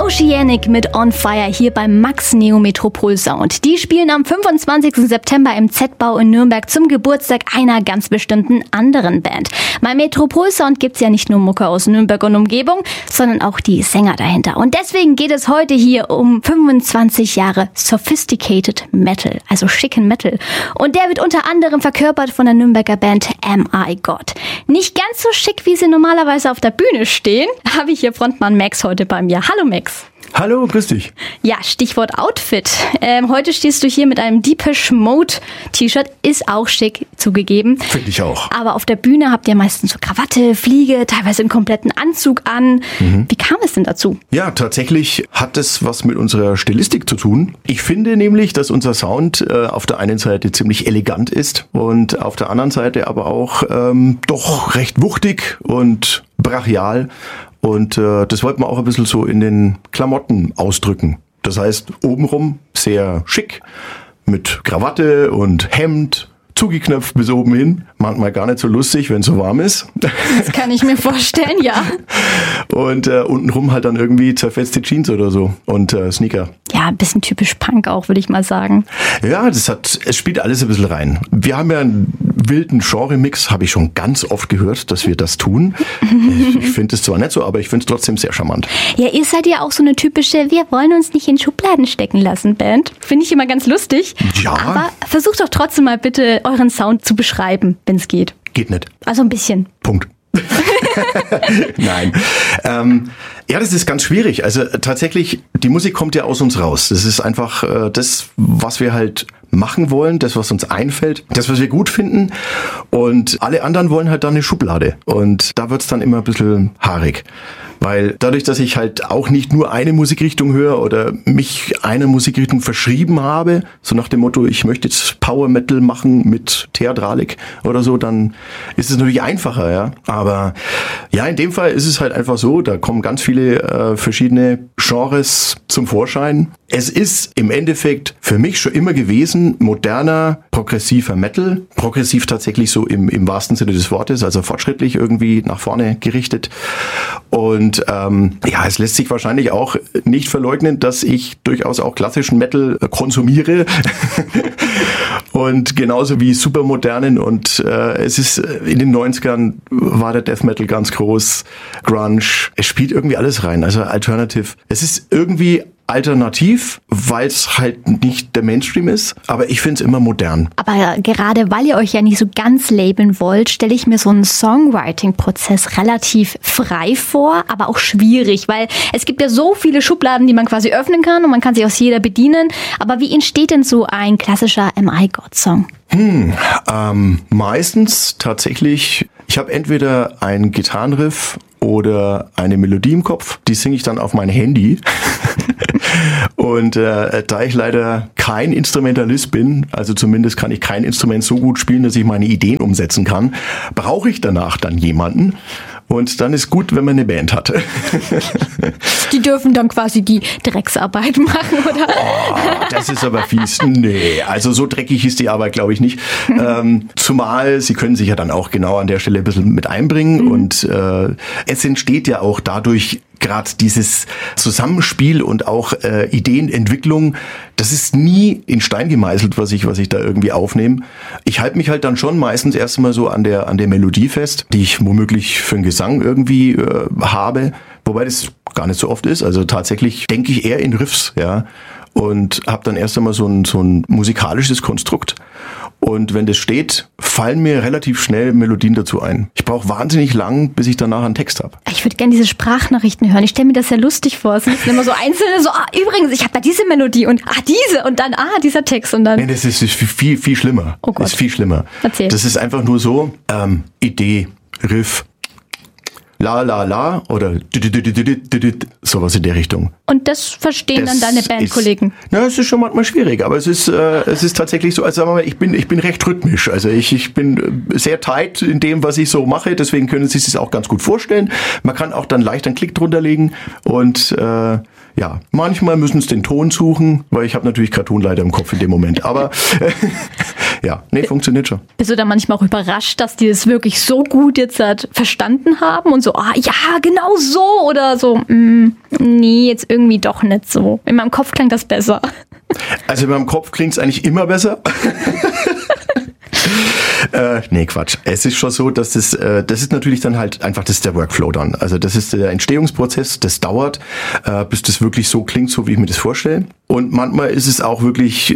Oceanic mit On Fire hier beim Max Neo Metropol Sound. Die spielen am 25. September im Z-Bau in Nürnberg zum Geburtstag einer ganz bestimmten anderen Band. Beim Metropol Sound gibt's ja nicht nur Mucke aus Nürnberg und Umgebung, sondern auch die Sänger dahinter. Und deswegen geht es heute hier um 25 Jahre Sophisticated Metal, also schicken Metal. Und der wird unter anderem verkörpert von der Nürnberger Band Am I God. Nicht ganz so schick, wie sie normalerweise auf der Bühne stehen, habe ich hier Frontmann Max heute bei mir. Hallo Max. Hallo, grüß dich. Ja, Stichwort Outfit. Heute stehst du hier mit einem Depeche Mode T-Shirt. Ist auch schick, zugegeben. Finde ich auch. Aber auf der Bühne habt ihr meistens so Krawatte, Fliege, teilweise einen kompletten Anzug an. Wie kam es denn dazu? Ja, tatsächlich hat es was mit unserer Stilistik zu tun. Ich finde nämlich, dass unser Sound auf der einen Seite ziemlich elegant ist und auf der anderen Seite aber auch doch recht wuchtig und brachial. Und das wollten wir auch ein bisschen so in den Klamotten ausdrücken. Das heißt, obenrum sehr schick, mit Krawatte und Hemd, zugeknöpft bis oben hin. Manchmal gar nicht so lustig, wenn es so warm ist. Das kann ich mir vorstellen, ja. Und untenrum halt dann irgendwie zerfetzte Jeans oder so und Sneaker. Ja, ein bisschen typisch Punk auch, würde ich mal sagen. Ja, es spielt alles ein bisschen rein. Wir haben ja einen wilden Genre-Mix, habe ich schon ganz oft gehört, dass wir das tun. Ich finde es zwar nicht so, aber ich finde es trotzdem sehr charmant. Ja, ihr seid ja auch so eine typische, wir wollen uns nicht in Schubladen stecken lassen Band. Finde ich immer ganz lustig. Ja. Aber versucht doch trotzdem mal bitte euren Sound zu beschreiben, wenn es geht. Geht nicht. Also ein bisschen. Punkt. Nein. Ja, das ist ganz schwierig. Also tatsächlich, die Musik kommt ja aus uns raus. Das ist einfach das, was wir halt machen wollen, das, was uns einfällt, das, was wir gut finden. Und alle anderen wollen halt dann eine Schublade. Und da wird's dann immer ein bisschen haarig. Weil dadurch, dass ich halt auch nicht nur eine Musikrichtung höre oder mich einer Musikrichtung verschrieben habe, so nach dem Motto, ich möchte jetzt Power Metal machen mit Theatralik oder so, dann ist es natürlich einfacher, ja. Aber ja, in dem Fall ist es halt einfach so, da kommen ganz viele verschiedene Genres zum Vorschein. Es ist im Endeffekt für mich schon immer gewesen, moderner, progressiver Metal. Progressiv tatsächlich so im wahrsten Sinne des Wortes, also fortschrittlich irgendwie nach vorne gerichtet. Und ja, es lässt sich wahrscheinlich auch nicht verleugnen, dass ich durchaus auch klassischen Metal konsumiere. Und genauso wie supermodernen. Und es ist in den 90ern war der Death Metal ganz groß, Grunge. Es spielt irgendwie alles rein, also Alternative. Es ist irgendwie alternativ, weil es halt nicht der Mainstream ist, aber ich finde es immer modern. Aber gerade weil ihr euch ja nicht so ganz labeln wollt, stelle ich mir so einen Songwriting-Prozess relativ frei vor, aber auch schwierig, weil es gibt ja so viele Schubladen, die man quasi öffnen kann und man kann sich aus jeder bedienen. Aber wie entsteht denn so ein klassischer Am I God-Song? Meistens tatsächlich, ich habe entweder einen Gitarrenriff oder eine Melodie im Kopf, die singe ich dann auf mein Handy. Und da ich leider kein Instrumentalist bin, also zumindest kann ich kein Instrument so gut spielen, dass ich meine Ideen umsetzen kann, brauche ich danach dann jemanden. Und dann ist gut, wenn man eine Band hat. Die dürfen dann quasi die Drecksarbeit machen, oder? Oh, das ist aber fies. Nee, also so dreckig ist die Arbeit, glaube ich, nicht. Zumal sie können sich ja dann auch genau an der Stelle ein bisschen mit einbringen. Und es entsteht ja auch dadurch gerade dieses Zusammenspiel und auch Ideenentwicklung, das ist nie in Stein gemeißelt, was ich da irgendwie aufnehme. Ich halte mich halt dann schon meistens erstmal so an der Melodie fest, die ich womöglich für einen Gesang irgendwie habe, wobei das gar nicht so oft ist. Also tatsächlich denke ich eher in Riffs, ja, und habe dann erst einmal so ein musikalisches Konstrukt. Und wenn das steht, fallen mir relativ schnell Melodien dazu ein. Ich brauche wahnsinnig lang, bis ich danach einen Text habe. Ich würde gerne diese Sprachnachrichten hören. Ich stelle mir das sehr lustig vor. Es sind immer so einzelne, so, übrigens, ich habe da diese Melodie und diese und dann, dieser Text und dann. Nee, das ist viel, viel schlimmer. Oh Gott. Das ist viel schlimmer. Erzähl. Das ist einfach nur so, Idee, Riff, la la la oder sowas in der Richtung. Und das verstehen dann deine Bandkollegen? Ja, es ist schon manchmal schwierig, aber es ist tatsächlich so, also sagen wir mal, ich bin recht rhythmisch, also ich bin sehr tight in dem, was ich so mache, deswegen können Sie sich das auch ganz gut vorstellen. Man kann auch dann leicht einen Klick drunter legen und ja, manchmal müssen Sie den Ton suchen, weil ich habe natürlich keinen Tonleiter im Kopf in dem Moment, aber ja, nee, funktioniert schon. Bist du da manchmal auch überrascht, dass die es wirklich so gut jetzt verstanden haben und so, ja, genau so oder so, nee, jetzt irgendwie doch nicht so. In meinem Kopf klingt das besser. Also in meinem Kopf klingt es eigentlich immer besser. Nee, Quatsch. Es ist schon so, dass das ist natürlich dann halt einfach, das ist der Workflow dann. Also das ist der Entstehungsprozess, das dauert, bis das wirklich so klingt, so wie ich mir das vorstelle. Und manchmal ist es auch wirklich,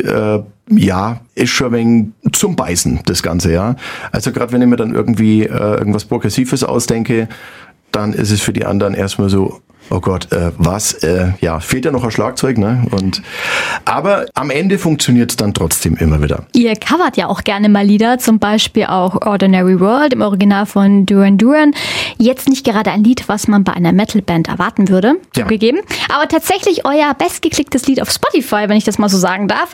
ist schon ein wenig zum Beißen, das Ganze, ja. Also gerade wenn ich mir dann irgendwie irgendwas Progressives ausdenke, dann ist es für die anderen erstmal so, oh Gott, was? Fehlt ja noch ein Schlagzeug, ne? Aber am Ende funktioniert es dann trotzdem immer wieder. Ihr covert ja auch gerne mal Lieder, zum Beispiel auch Ordinary World im Original von Duran Duran. Jetzt nicht gerade ein Lied, was man bei einer Metalband erwarten würde, zugegeben. Aber tatsächlich euer bestgeklicktes Lied auf Spotify, wenn ich das mal so sagen darf.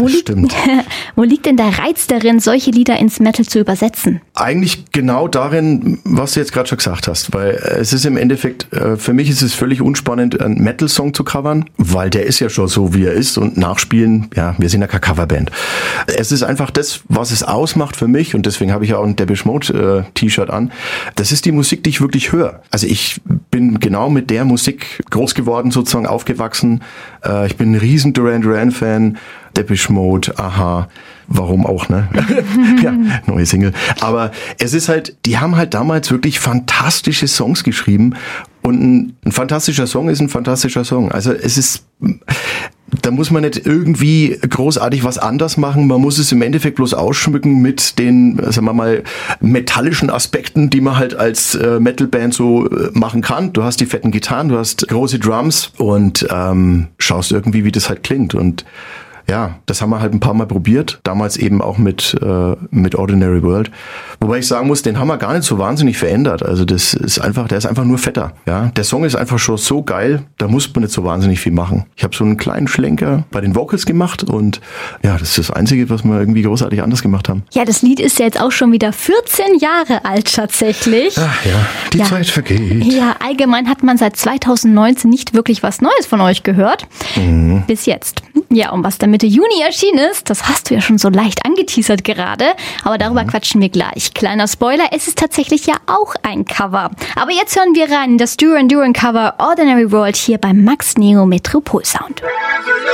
Wo liegt denn der Reiz darin, solche Lieder ins Metal zu übersetzen? Eigentlich genau darin, was du jetzt gerade schon gesagt hast, weil es ist im Endeffekt, für mich ist es völlig unspannend, einen Metal-Song zu covern, weil der ist ja schon so, wie er ist und nachspielen, ja, wir sind ja keine Coverband. Es ist einfach das, was es ausmacht für mich und deswegen habe ich ja auch ein Depeche Mode T-Shirt an. Das ist die Musik, die ich wirklich höre. Also ich bin genau mit der Musik groß geworden, sozusagen aufgewachsen. Ich bin ein riesen Duran Duran Fan. Depeche Mode, aha, warum auch, ne? Ja, neue Single. Aber es ist halt, die haben halt damals wirklich fantastische Songs geschrieben und ein fantastischer Song ist ein fantastischer Song. Also es ist, da muss man nicht irgendwie großartig was anders machen, man muss es im Endeffekt bloß ausschmücken mit den, sagen wir mal, metallischen Aspekten, die man halt als Metalband so machen kann. Du hast die fetten Gitarren, du hast große Drums und schaust irgendwie, wie das halt klingt und ja, das haben wir halt ein paar Mal probiert, damals eben auch mit Ordinary World. Wobei ich sagen muss, den haben wir gar nicht so wahnsinnig verändert. Also der ist einfach nur fetter. Ja, der Song ist einfach schon so geil, da muss man nicht so wahnsinnig viel machen. Ich habe so einen kleinen Schlenker bei den Vocals gemacht und ja, das ist das Einzige, was wir irgendwie großartig anders gemacht haben. Ja, das Lied ist ja jetzt auch schon wieder 14 Jahre alt tatsächlich. Ach ja, die Zeit vergeht. Ja, allgemein hat man seit 2019 nicht wirklich was Neues von euch gehört. Bis jetzt. Ja, und was dann Mitte Juni erschienen ist, das hast du ja schon so leicht angeteasert gerade, aber darüber quatschen wir gleich. Kleiner Spoiler, es ist tatsächlich ja auch ein Cover. Aber jetzt hören wir rein in das Duran Duran Cover Ordinary World hier beim Max Neo Metropol Sound.